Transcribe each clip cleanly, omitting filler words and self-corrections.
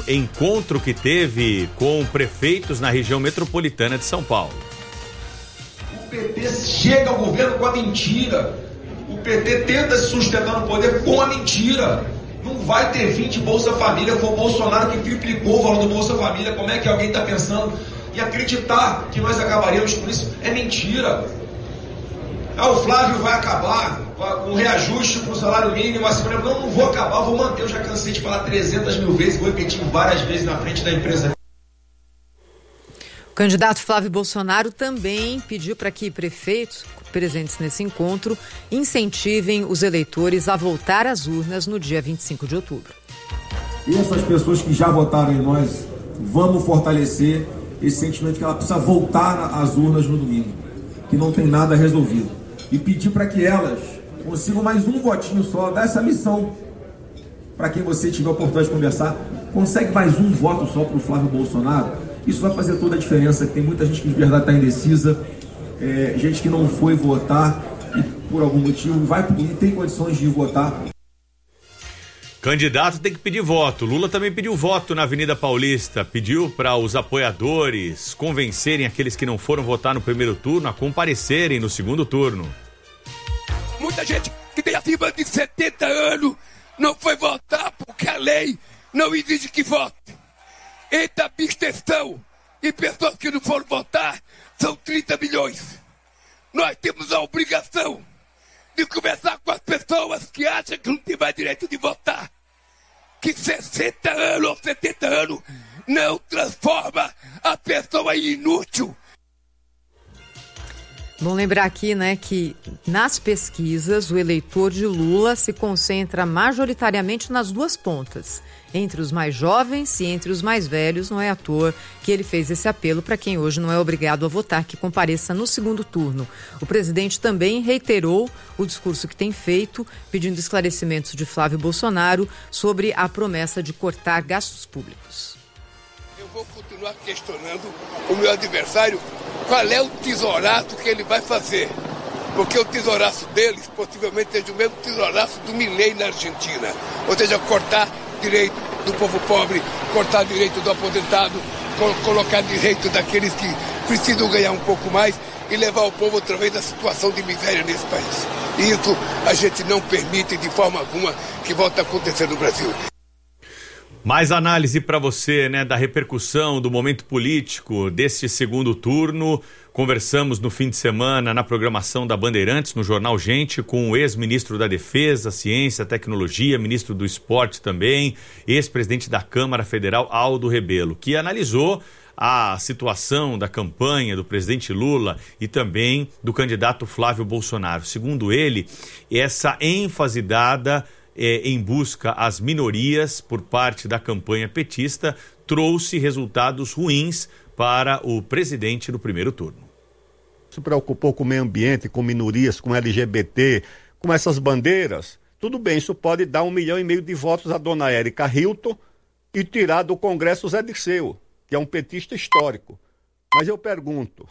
encontro que teve com prefeitos na região metropolitana de São Paulo. O PT chega ao governo com a mentira. O PT tenta se sustentar no poder com a mentira. Não vai ter fim de Bolsa Família. Foi o Bolsonaro que triplicou o valor do Bolsa Família. Como é que alguém está pensando em acreditar que nós acabaremos com isso? É mentira. O Flávio vai acabar com reajuste para o salário mínimo. Não vou acabar, vou manter. Eu já cansei de falar 300 mil vezes, vou repetir várias vezes na frente da empresa. O candidato Flávio Bolsonaro também pediu para que prefeitos presentes nesse encontro incentivem os eleitores a voltar às urnas no dia 25 de outubro. E essas pessoas que já votaram em nós, vamos fortalecer esse sentimento que ela precisa voltar às urnas no domingo, que não tem nada resolvido. E pedir para que elas consigam mais um votinho só, dar essa missão para quem você tiver a oportunidade de conversar, consegue mais um voto só para o Flávio Bolsonaro. Isso vai fazer toda a diferença. Tem muita gente que de verdade está indecisa, gente que não foi votar e por algum motivo e tem condições de votar. Candidato tem que pedir voto. Lula também pediu voto na Avenida Paulista, pediu para os apoiadores convencerem aqueles que não foram votar no primeiro turno a comparecerem no segundo turno. Muita gente que tem acima de 70 anos não foi votar porque a lei não exige que vote. Entre abstenção e pessoas que não foram votar, são 30 milhões. Nós temos a obrigação de conversar com as pessoas que acham que não tem mais direito de votar. Que 60 anos ou 70 anos não transforma a pessoa em inútil. Bom lembrar aqui, né, que nas pesquisas o eleitor de Lula se concentra majoritariamente nas duas pontas, entre os mais jovens e entre os mais velhos. Não é à toa que ele fez esse apelo para quem hoje não é obrigado a votar, que compareça no segundo turno. O presidente também reiterou o discurso que tem feito, pedindo esclarecimentos de Flávio Bolsonaro sobre a promessa de cortar gastos públicos. Eu vou continuar questionando o meu adversário qual é o tesouraço que ele vai fazer. Porque o tesouraço deles possivelmente seja o mesmo tesouraço do Milei na Argentina. Ou seja, cortar direito do povo pobre, cortar direito do aposentado, colocar direito daqueles que precisam ganhar um pouco mais e levar o povo outra vez à situação de miséria nesse país. E isso a gente não permite de forma alguma que volte a acontecer no Brasil. Mais análise para você, né, da repercussão do momento político deste segundo turno. Conversamos no fim de semana na programação da Bandeirantes, no Jornal Gente, com o ex-ministro da Defesa, Ciência, Tecnologia, ministro do Esporte também, ex-presidente da Câmara Federal, Aldo Rebelo, que analisou a situação da campanha do presidente Lula e também do candidato Flávio Bolsonaro. Segundo ele, essa ênfase dada em busca às minorias por parte da campanha petista trouxe resultados ruins para o presidente no primeiro turno. Se preocupou com o meio ambiente, com minorias, com LGBT, com essas bandeiras, tudo bem, isso pode dar 1,5 milhão de votos a dona Érica Hilton e tirar do Congresso o Zé Dirceu, que é um petista histórico. Mas eu pergunto,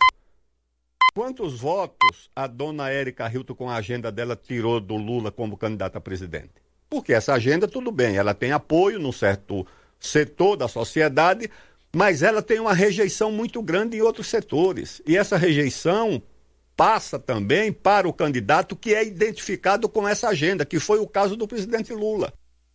quantos votos a dona Érica Hilton com a agenda dela tirou do Lula como candidato a presidente? Porque essa agenda, tudo bem, ela tem apoio num certo setor da sociedade, mas ela tem uma rejeição muito grande em outros setores. E essa rejeição passa também para o candidato que é identificado com essa agenda, que foi o caso do presidente Lula.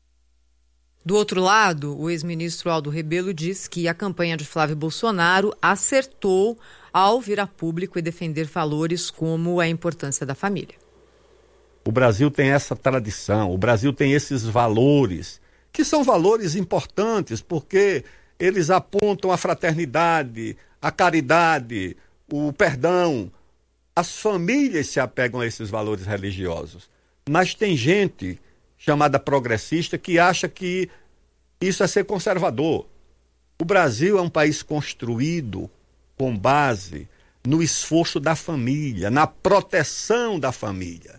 Do outro lado, o ex-ministro Aldo Rebelo diz que a campanha de Flávio Bolsonaro acertou ao vir a público e defender valores como a importância da família. O Brasil tem essa tradição, o Brasil tem esses valores, que são valores importantes, porque eles apontam a fraternidade, a caridade, o perdão. As famílias se apegam a esses valores religiosos. Mas tem gente chamada progressista que acha que isso é ser conservador. O Brasil é um país construído com base no esforço da família, na proteção da família.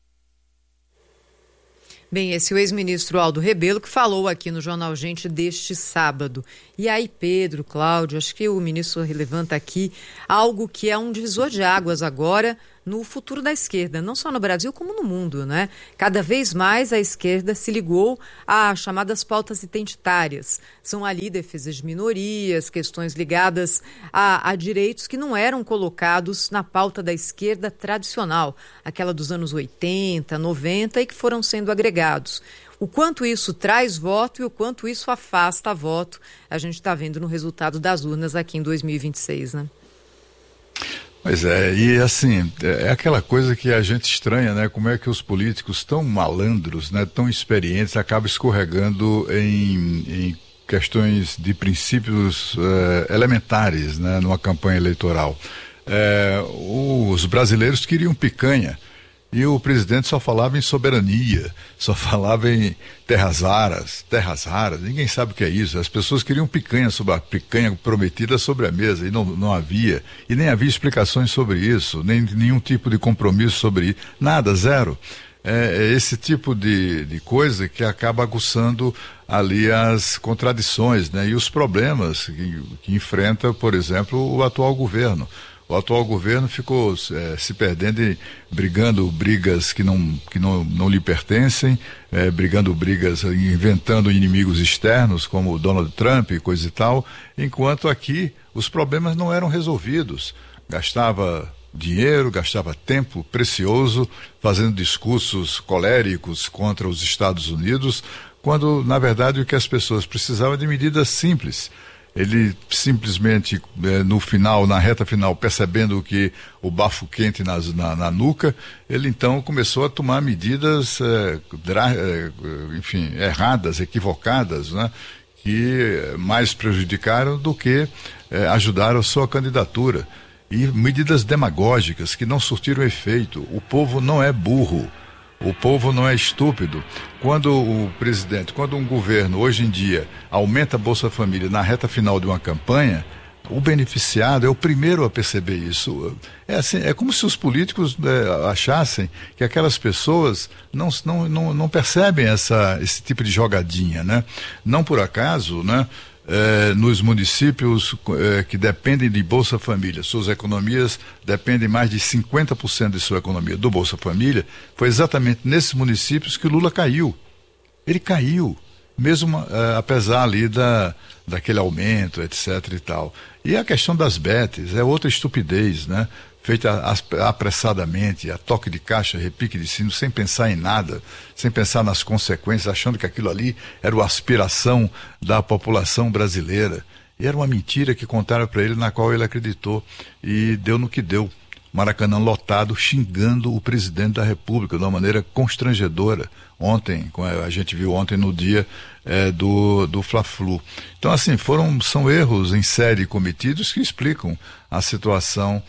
Bem, esse é o ex-ministro Aldo Rebelo que falou aqui no Jornal Gente deste sábado. E aí, Pedro, Cláudio, acho que o ministro levanta aqui algo que é um divisor de águas agora no futuro da esquerda, não só no Brasil como no mundo, né? Cada vez mais a esquerda se ligou às chamadas pautas identitárias. São ali defesas de minorias, questões ligadas a direitos que não eram colocados na pauta da esquerda tradicional, aquela dos anos 80, 90 e que foram sendo agregados. O quanto isso traz voto e o quanto isso afasta voto, a gente está vendo no resultado das urnas aqui em 2026, né? Pois é, e assim, é aquela coisa que a gente estranha, né? Como é que os políticos tão malandros, né, tão experientes, acabam escorregando em questões de princípios elementares, né, numa campanha eleitoral. Os brasileiros queriam picanha. E o presidente só falava em soberania, só falava em terras raras, ninguém sabe o que é isso. As pessoas queriam picanha, sobre a picanha prometida sobre a mesa, e não havia, e nem havia explicações sobre isso, nem nenhum tipo de compromisso sobre isso, nada, zero. É esse tipo de coisa que acaba aguçando ali as contradições, né, e os problemas que enfrenta, por exemplo, o atual governo. O atual governo ficou se perdendo e brigando brigas que não lhe pertencem, brigando brigas, inventando inimigos externos, como o Donald Trump e coisa e tal, enquanto aqui os problemas não eram resolvidos. Gastava dinheiro, gastava tempo precioso, fazendo discursos coléricos contra os Estados Unidos, quando, na verdade, o que as pessoas precisavam de medidas simples. Ele simplesmente, no final, na reta final, percebendo que o bafo quente na nuca, ele então começou a tomar medidas, enfim, erradas, equivocadas, né, que mais prejudicaram do que ajudaram a sua candidatura. E medidas demagógicas que não surtiram efeito. O povo não é burro. O povo não é estúpido. Quando um governo, hoje em dia, aumenta a Bolsa Família na reta final de uma campanha, o beneficiado é o primeiro a perceber isso. É como se os políticos achassem que aquelas pessoas não percebem esse tipo de jogadinha, né? Não por acaso, né? Nos municípios que dependem de Bolsa Família, suas economias dependem mais de 50% de sua economia do Bolsa Família, foi exatamente nesses municípios que Lula caiu. Ele caiu, mesmo apesar ali daquele aumento, etc. e tal. E a questão das betes é outra estupidez, né? Feita apressadamente, a toque de caixa, repique de sino, sem pensar em nada, sem pensar nas consequências, achando que aquilo ali era a aspiração da população brasileira. E era uma mentira que contaram para ele, na qual ele acreditou, e deu no que deu. Maracanã lotado, xingando o presidente da República de uma maneira constrangedora. Ontem, a gente viu ontem no dia do Fla-Flu. Então, assim, são erros em série cometidos que explicam a situação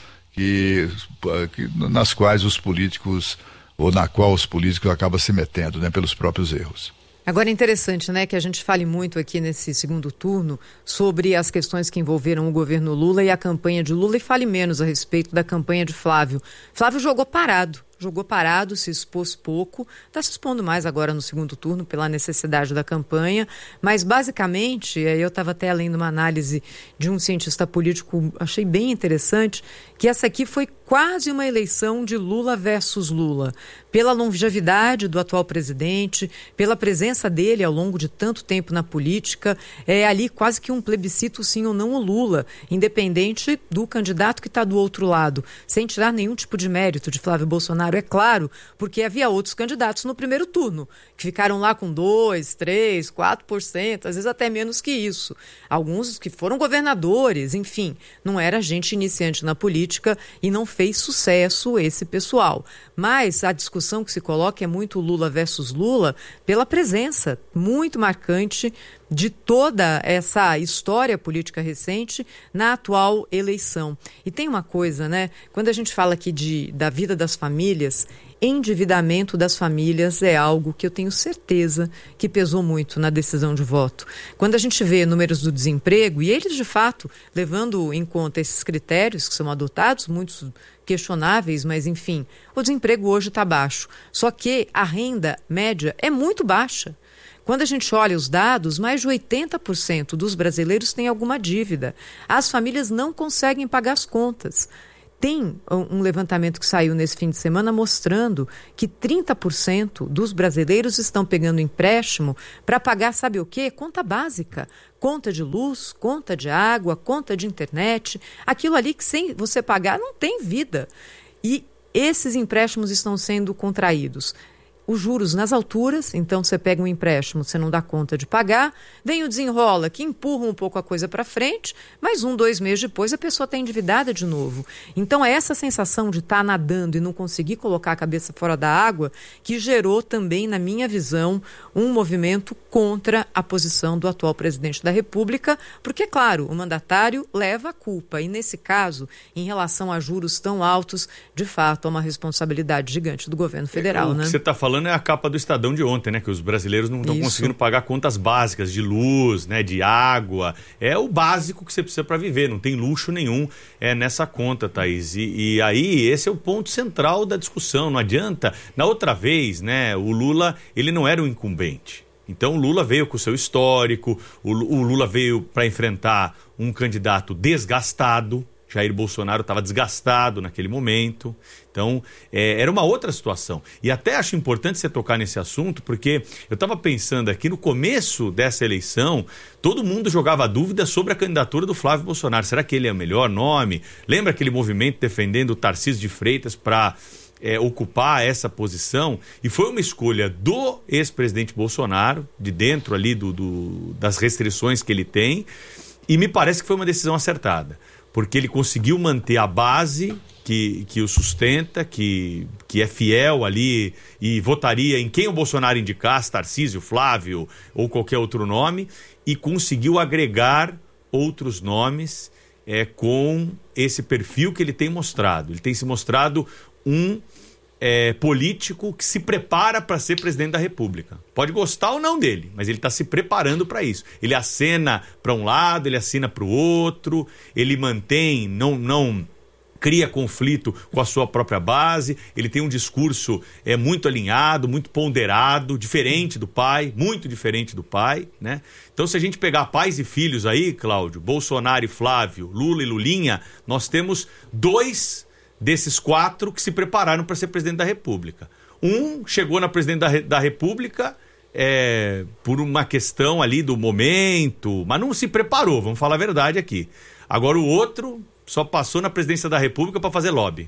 nas quais os políticos, ou na qual os políticos acabam se metendo, né, pelos próprios erros. Agora é interessante, né, que a gente fale muito aqui nesse segundo turno sobre as questões que envolveram o governo Lula e a campanha de Lula, e fale menos a respeito da campanha de Flávio. Flávio jogou parado, se expôs pouco, está se expondo mais agora no segundo turno pela necessidade da campanha, mas basicamente, eu estava até lendo uma análise de um cientista político, achei bem interessante, que essa aqui foi quase uma eleição de Lula versus Lula, pela longevidade do atual presidente, pela presença dele ao longo de tanto tempo na política, ali quase que um plebiscito sim ou não o Lula, independente do candidato que está do outro lado, sem tirar nenhum tipo de mérito de Flávio Bolsonaro, é claro, porque havia outros candidatos no primeiro turno, que ficaram lá com 2%, 3%, 4%, às vezes até menos que isso. Alguns que foram governadores, enfim, não era gente iniciante na política e não fez sucesso esse pessoal. Mas a discussão que se coloca é muito Lula versus Lula pela presença muito marcante de toda essa história política recente na atual eleição. E tem uma coisa, né? Quando a gente fala aqui da vida das famílias, endividamento das famílias é algo que eu tenho certeza que pesou muito na decisão de voto. Quando a gente vê números do desemprego, e eles de fato, levando em conta esses critérios que são adotados, muitos questionáveis, mas enfim, o desemprego hoje está baixo. Só que a renda média é muito baixa. Quando a gente olha os dados, mais de 80% dos brasileiros têm alguma dívida. As famílias não conseguem pagar as contas. Tem um levantamento que saiu nesse fim de semana mostrando que 30% dos brasileiros estão pegando empréstimo para pagar, sabe o quê? Conta básica. Conta de luz, conta de água, conta de internet. Aquilo ali que sem você pagar não tem vida. E esses empréstimos estão sendo contraídos. Os juros nas alturas, então você pega um empréstimo, você não dá conta de pagar, vem o desenrola que empurra um pouco a coisa para frente, mas 2 meses depois a pessoa está endividada de novo. Então é essa sensação de estar nadando e não conseguir colocar a cabeça fora da água que gerou também, na minha visão, um movimento contra a posição do atual presidente da República, porque, claro, o mandatário leva a culpa e, nesse caso, em relação a juros tão altos, de fato, é uma responsabilidade gigante do governo federal, né? O que você está falando é a capa do Estadão de ontem, né? Que os brasileiros não estão conseguindo pagar contas básicas de luz, né? De água. É o básico que você precisa para viver, não tem luxo nenhum nessa conta, Thaís. E aí, esse é o ponto central da discussão. Não adianta. Na outra vez, né? O Lula, ele não era o incumbente. Então o Lula veio com o seu histórico, o Lula veio para enfrentar um candidato desgastado. Jair Bolsonaro estava desgastado naquele momento, então era uma outra situação. E até acho importante você tocar nesse assunto, porque eu estava pensando aqui, no começo dessa eleição, todo mundo jogava dúvida sobre a candidatura do Flávio Bolsonaro. Será que ele é o melhor nome? Lembra aquele movimento defendendo o Tarcísio de Freitas para ocupar essa posição? E foi uma escolha do ex-presidente Bolsonaro, de dentro ali das restrições que ele tem, e me parece que foi uma decisão acertada. Porque ele conseguiu manter a base que o sustenta, que é fiel ali e votaria em quem o Bolsonaro indicasse, Tarcísio, Flávio ou qualquer outro nome, e conseguiu agregar outros nomes com esse perfil que ele tem mostrado. Ele tem se mostrado um político que se prepara para ser presidente da República. Pode gostar ou não dele, mas ele está se preparando para isso. Ele acena para um lado, ele acena para o outro, ele mantém, não cria conflito com a sua própria base, ele tem um discurso muito alinhado, muito ponderado, diferente do pai, muito diferente do pai, né? Então, se a gente pegar pais e filhos aí, Cláudio, Bolsonaro e Flávio, Lula e Lulinha, nós temos 2 desses 4 que se prepararam para ser presidente da República. Um chegou na presidente da República por uma questão ali do momento, mas não se preparou, vamos falar a verdade aqui. Agora o outro só passou na presidência da República para fazer lobby.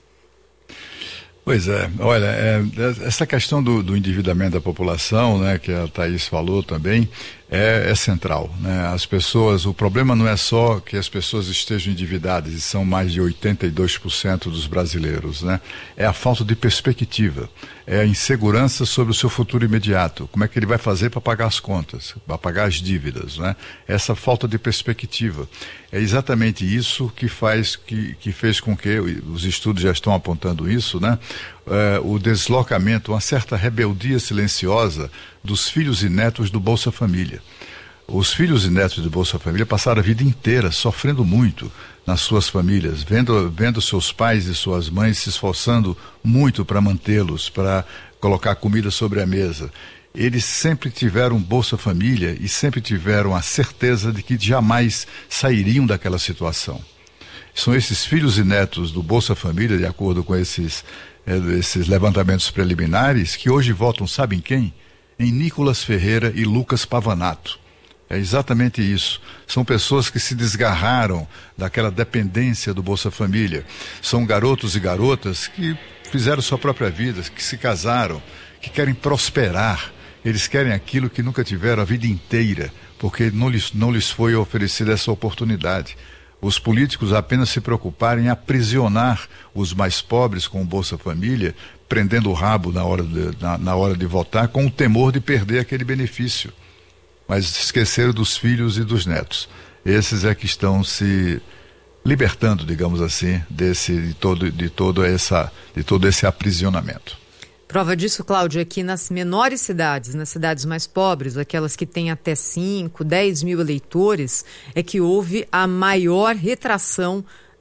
Pois é, olha, essa questão do endividamento da população, né, que a Thaís falou também, é central, né? As pessoas, o problema não é só que as pessoas estejam endividadas, e são mais de 82% dos brasileiros, né? É a falta de perspectiva, é a insegurança sobre o seu futuro imediato. Como é que ele vai fazer para pagar as contas, para pagar as dívidas, né? Essa falta de perspectiva. É exatamente isso que fez com que, os estudos já estão apontando isso, né? O deslocamento, uma certa rebeldia silenciosa dos filhos e netos do Bolsa Família. Os filhos e netos do Bolsa Família passaram a vida inteira sofrendo muito nas suas famílias, vendo seus pais e suas mães se esforçando muito para mantê-los, para colocar comida sobre a mesa. Eles sempre tiveram Bolsa Família e sempre tiveram a certeza de que jamais sairiam daquela situação. São esses filhos e netos do Bolsa Família, de acordo com esses levantamentos preliminares, que hoje votam, sabem quem? Em Nicolas Ferreira e Lucas Pavanato. É exatamente isso. São pessoas que se desgarraram daquela dependência do Bolsa Família. São garotos e garotas que fizeram sua própria vida, que se casaram, que querem prosperar. Eles querem aquilo que nunca tiveram a vida inteira, porque não lhes foi oferecida essa oportunidade. Os políticos apenas se preocuparem em aprisionar os mais pobres com o Bolsa Família, prendendo o rabo na hora de votar, com o temor de perder aquele benefício. Mas esqueceram dos filhos e dos netos. Esses é que estão se libertando, digamos assim, de todo esse aprisionamento. Prova disso, Cláudia, é que nas menores cidades, nas cidades mais pobres, aquelas que têm até 5, 10 mil eleitores, é que houve a maior retração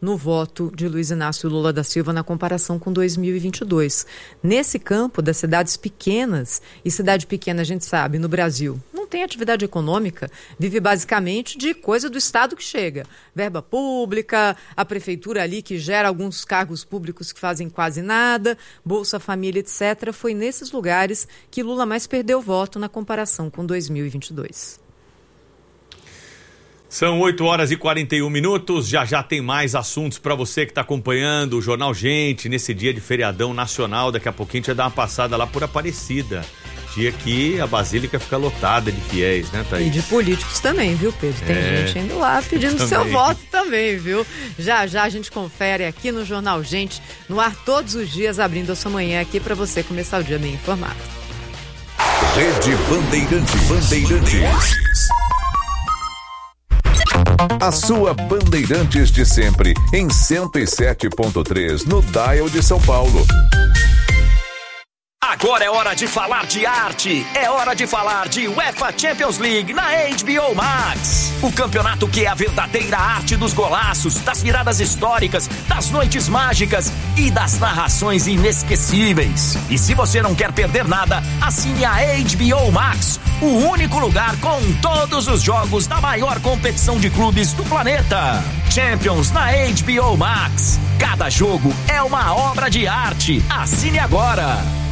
no voto de Luiz Inácio Lula da Silva na comparação com 2022. Nesse campo das cidades pequenas, e cidade pequena a gente sabe, no Brasil, não tem atividade econômica, vive basicamente de coisa do Estado que chega. Verba pública, a prefeitura ali que gera alguns cargos públicos que fazem quase nada, Bolsa Família, etc. Foi nesses lugares que Lula mais perdeu voto na comparação com 2022. São 8h41, já tem mais assuntos para você que está acompanhando o Jornal Gente nesse dia de feriadão nacional. Daqui a pouquinho a gente vai dar uma passada lá por Aparecida, dia que a Basílica fica lotada de fiéis, né, Thaís? E de políticos também, viu, Pedro? Tem gente indo lá pedindo seu voto também, viu? Já a gente confere aqui no Jornal Gente, no ar todos os dias, abrindo a sua manhã aqui para você começar o dia bem informado. Rede Bandeirantes. A sua Bandeirantes de sempre, em 107.3, no Dial de São Paulo. Agora é hora de falar de arte, é hora de falar de UEFA Champions League na HBO Max. O campeonato que é a verdadeira arte dos golaços, das viradas históricas, das noites mágicas e das narrações inesquecíveis. E se você não quer perder nada, assine a HBO Max, o único lugar com todos os jogos da maior competição de clubes do planeta. Champions na HBO Max. Cada jogo é uma obra de arte. Assine agora.